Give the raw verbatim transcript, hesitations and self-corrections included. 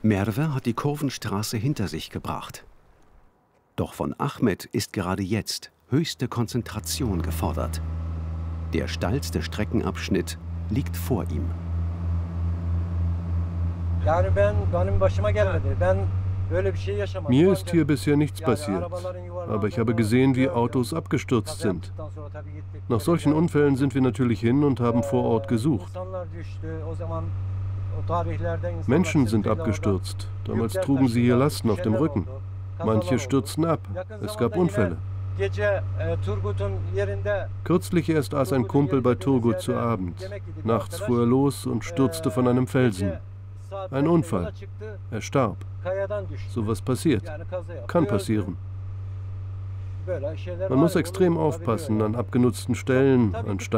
Merve hat die Kurvenstraße hinter sich gebracht. Doch von Ahmet ist gerade jetzt höchste Konzentration gefordert. Der steilste Streckenabschnitt liegt vor ihm. Mir ist hier bisher nichts passiert, aber ich habe gesehen, wie Autos abgestürzt sind. Nach solchen Unfällen sind wir natürlich hin und haben vor Ort gesucht. Menschen sind abgestürzt. Damals trugen sie hier Lasten auf dem Rücken. Manche stürzten ab. Es gab Unfälle. Kürzlich erst aß ein Kumpel bei Turgut zu Abend. Nachts fuhr er los und stürzte von einem Felsen. Ein Unfall. Er starb. Sowas passiert. Kann passieren. Man muss extrem aufpassen an abgenutzten Stellen, an